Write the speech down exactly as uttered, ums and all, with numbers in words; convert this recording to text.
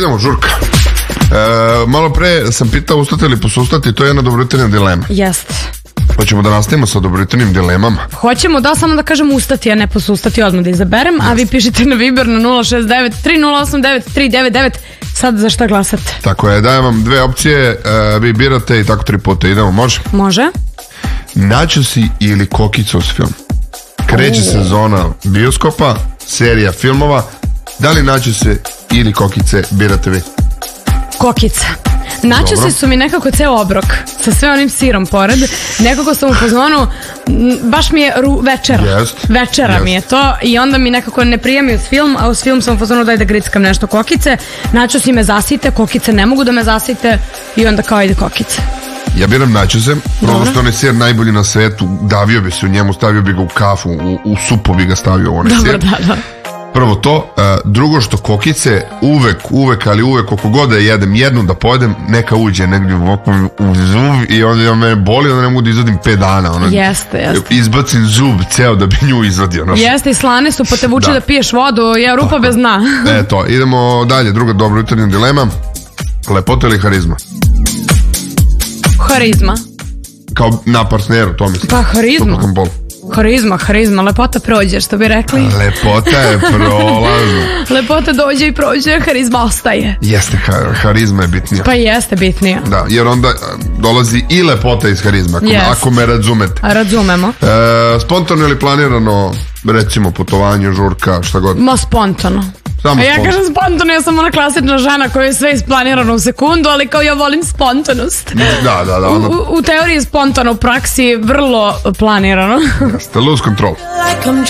idemo, žurka. E, malo pre sam pitao ustati ili posustati, to je jedna dobrojutarnja dilema. Jeste. Hoćemo da nastavimo sa dobrojutarnjim dilemama? Hoćemo, da, samo da kažem ustati, a ne posustati, odmah da izaberem, a vi pišite na Viber na nula šest devet tri nula osam devet tri devet devet. Sad za šta glasate? Tako je, dajem vam dve opcije, e, vi birate i tako tri puta idemo, može? Može. Načosi ili Kokicos film? Kreće U. sezona bioskopa, serija filmova. Da li načose ili kokice birate vi? Kokica. Načosi Dobro. su mi nekako ceo obrok sa sve onim sirom pored. Nekako sam u fazonu, m, baš mi je ru, večera. Jest. Večera Jest. mi je to i onda mi nekako ne prijemi uz film, a uz film sam u fazonu daj da grickam nešto kokice. Načosi me zasite, kokice ne mogu da me zasite i onda kao ide kokice. Ja biram načose, Dobro. prosto on je sir najbolji na svetu, davio bi se u njemu, stavio bi ga u kafu, u, u supu bi ga stavio u onaj Dobro, sir. da, da. Prvo to, uh, drugo što kokice uvek, uvek, ali uvek koliko god da jedem jednu da pojedem, neka uđe negdje ovako u zub i onda ja me boli, onda ne mogu da izvadim pet dana. Ono, Jeste, jeste. Izbacim zub ceo da bi nju izvadio. Ono. Jeste i slane su, pa te vuče Da. da piješ vodu, je rupa bez dna. Eto, idemo dalje, druga dobro jutarnja dilema. Lepota ili harizma? Harizma. Kao na partneru, to mislim. Pa harizma. Suprotnom polu. Harizma, harizma, lepota prođe, što bi rekli. Lepota je prolazna. Lepota dođe i prođe, harizma ostaje. Jeste, ha- harizma je bitnija. Pa jeste bitnija. Da, jer onda a, dolazi i lepota iz harizma, ako, Jest. ako me razumete. A razumemo. E, spontano ili planirano, recimo putovanje, žurka, šta god? Ma spontano. Samo A ja spontano. kažem spontano, ja sam ona klasična žena koja je sve isplanirano u sekundu, ali kao ja volim spontanost. Da, da, da. U, Onda, u, u teoriji je spontano, u praksi vrlo planirano. jeste, lose control. Like I'm